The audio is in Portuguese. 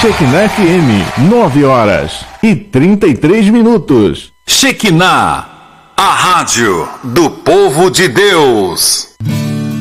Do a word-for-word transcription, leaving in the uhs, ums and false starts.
Shekinah F M, nove horas e trinta e três minutos. Shekinah, a rádio do povo de Deus.